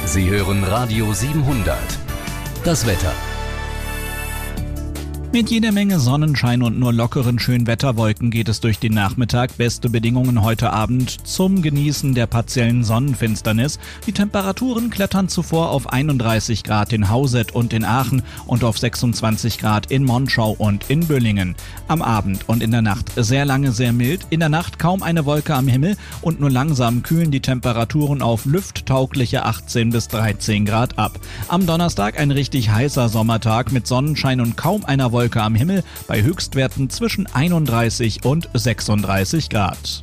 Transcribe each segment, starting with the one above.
Sie hören Radio 700. Das Wetter. Mit jeder Menge Sonnenschein und nur lockeren Schönwetterwolken geht es durch den Nachmittag. Beste Bedingungen heute Abend zum Genießen der partiellen Sonnenfinsternis. Die Temperaturen klettern zuvor auf 31 Grad in Hauset und in Aachen und auf 26 Grad in Monschau und in Böllingen. Am Abend und in der Nacht sehr lange sehr mild. In der Nacht kaum eine Wolke am Himmel und nur langsam kühlen die Temperaturen auf lufttaugliche 18 bis 13 Grad ab. Am Donnerstag ein richtig heißer Sommertag mit Sonnenschein und kaum einer Wolke am Himmel bei Höchstwerten zwischen 31 und 36 Grad.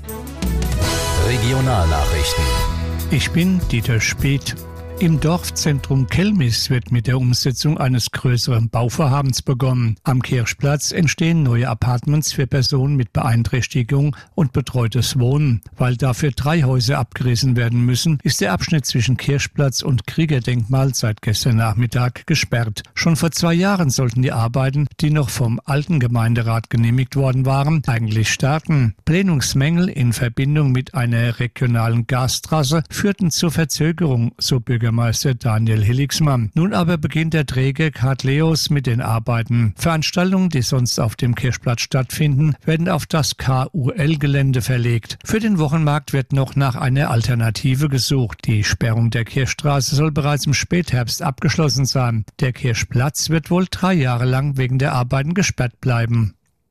Regionalnachrichten. Ich bin Dieter Speth. Im Dorfzentrum Kelmis wird mit der Umsetzung eines größeren Bauvorhabens begonnen. Am Kirchplatz entstehen neue Appartements für Personen mit Beeinträchtigung und betreutes Wohnen. Weil dafür 3 Häuser abgerissen werden müssen, ist der Abschnitt zwischen Kirchplatz und Kriegerdenkmal seit gestern Nachmittag gesperrt. Schon vor 2 Jahren sollten die Arbeiten, die noch vom alten Gemeinderat genehmigt worden waren, eigentlich starten. Planungsmängel in Verbindung mit einer regionalen Gastrasse führten zur Verzögerung, so Bürgermeister Daniel Hilligsmann. Nun aber beginnt der Träger Cartleos mit den Arbeiten. Veranstaltungen, die sonst auf dem Kirchplatz stattfinden, werden auf das KUL-Gelände verlegt. Für den Wochenmarkt wird noch nach einer Alternative gesucht. Die Sperrung der Kirchstraße soll bereits im Spätherbst abgeschlossen sein. Der Kirchplatz wird wohl 3 Jahre lang wegen der Arbeiten gesperrt bleiben.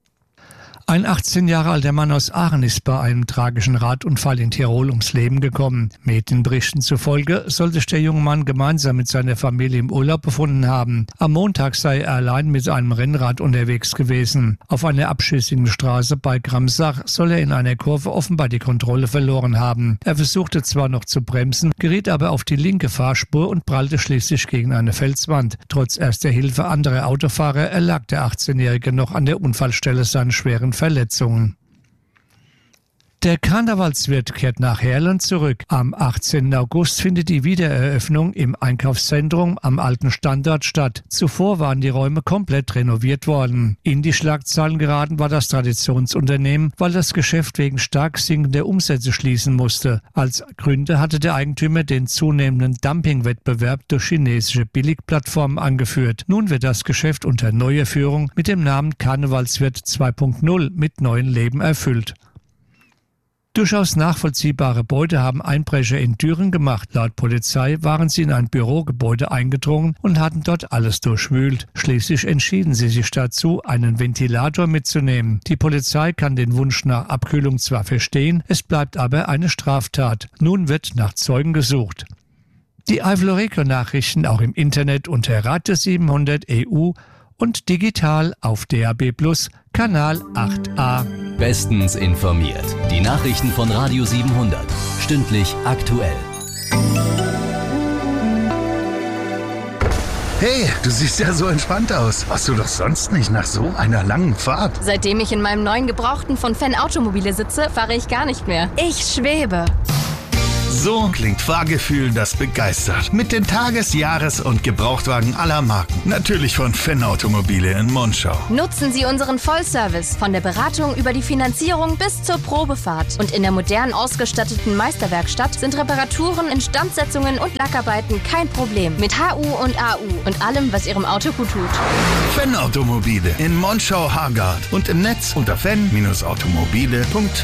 Ein 18 Jahre alter Mann aus Aachen ist bei einem tragischen Radunfall in Tirol ums Leben gekommen. Medienberichten zufolge soll sich der junge Mann gemeinsam mit seiner Familie im Urlaub befunden haben. Am Montag sei er allein mit einem Rennrad unterwegs gewesen. Auf einer abschüssigen Straße bei Gramsach soll er in einer Kurve offenbar die Kontrolle verloren haben. Er versuchte zwar noch zu bremsen, geriet aber auf die linke Fahrspur und prallte schließlich gegen eine Felswand. Trotz erster Hilfe anderer Autofahrer erlag der 18-Jährige noch an der Unfallstelle seinen schweren Verletzungen. Der Karnevalswirt kehrt nach Heerlen zurück. Am 18. August findet die Wiedereröffnung im Einkaufszentrum am alten Standort statt. Zuvor waren die Räume komplett renoviert worden. In die Schlagzeilen geraten war das Traditionsunternehmen, weil das Geschäft wegen stark sinkender Umsätze schließen musste. Als Gründe hatte der Eigentümer den zunehmenden Dumpingwettbewerb durch chinesische Billigplattformen angeführt. Nun wird das Geschäft unter neuer Führung mit dem Namen Karnevalswirt 2.0 mit neuem Leben erfüllt. Durchaus nachvollziehbare Beute haben Einbrecher in Düren gemacht. Laut Polizei waren sie in ein Bürogebäude eingedrungen und hatten dort alles durchwühlt. Schließlich entschieden sie sich dazu, einen Ventilator mitzunehmen. Die Polizei kann den Wunsch nach Abkühlung zwar verstehen, es bleibt aber eine Straftat. Nun wird nach Zeugen gesucht. Die Eifel-Region-Nachrichten auch im Internet unter Radio 700 EU und digital auf DAB+ Kanal 8a. Bestens informiert. Die Nachrichten von Radio 700. Stündlich aktuell. Hey, du siehst ja so entspannt aus. Warst du doch sonst nicht nach so einer langen Fahrt? Seitdem ich in meinem neuen Gebrauchten von Fenn Automobile sitze, fahre ich gar nicht mehr. Ich schwebe. So klingt Fahrgefühl, das begeistert. Mit den Tages-, Jahres- und Gebrauchtwagen aller Marken. Natürlich von Fenn Automobile in Monschau. Nutzen Sie unseren Vollservice von der Beratung über die Finanzierung bis zur Probefahrt. Und in der modern ausgestatteten Meisterwerkstatt sind Reparaturen, Instandsetzungen und Lackarbeiten kein Problem. Mit HU und AU und allem, was Ihrem Auto gut tut. Fenn Automobile in Monschau-Hargard und im Netz unter fenn-automobile.de.